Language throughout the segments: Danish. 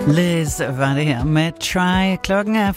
Liz var det her med Try. Klokken er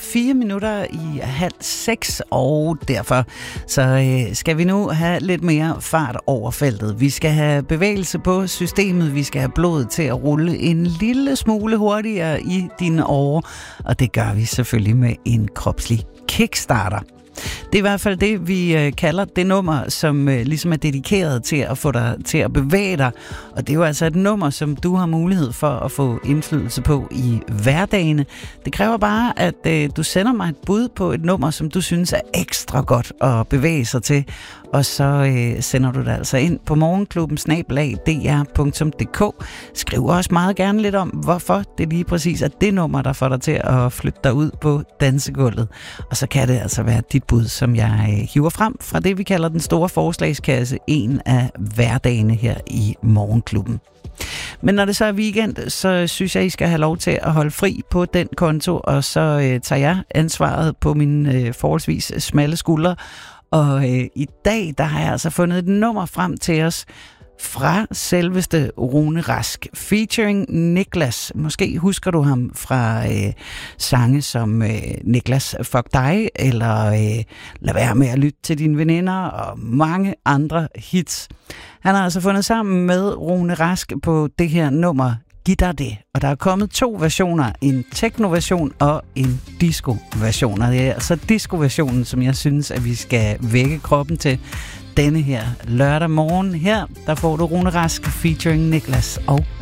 5:04, og derfor så skal vi nu have lidt mere fart over feltet. Vi skal have bevægelse på systemet, vi skal have blodet til at rulle en lille smule hurtigere i dine årer, og det gør vi selvfølgelig med en kropslig kickstarter. Det er i hvert fald det, vi kalder det nummer, som ligesom er dedikeret til at få dig til at bevæge dig. Og det er jo altså et nummer, som du har mulighed for at få indflydelse på i hverdagene. Det kræver bare, at du sender mig et bud på et nummer, som du synes er ekstra godt at bevæge sig til. Og så sender du det altså ind på morgenklubben@dr.dk. Skriv også meget gerne lidt om, hvorfor det lige præcis er det nummer, der får dig til at flytte dig ud på dansegulvet. Og så kan det altså være dit bud, som jeg hiver frem fra det, vi kalder den store forslagskasse, en af hverdagene her i Morgenklubben. Men når det så er weekend, så synes jeg, I skal have lov til at holde fri på den konto, og så tager jeg ansvaret på mine forholdsvis smalle skuldre. Og i dag, der har jeg altså fundet et nummer frem til os fra selveste Rune Rask, featuring Niklas. Måske husker du ham fra sange som Niklas Fuck Dig, eller Lad være med at lytte til dine veninder, og mange andre hits. Han har altså fundet sammen med Rune Rask på det her nummer, Giv dig det. Og der er kommet 2 versioner, en techno-version og en disco-version. Og det er altså disco-versionen, som jeg synes, at vi skal vække kroppen til denne her lørdag morgen. Her, der får du Rune Rask featuring Niklas og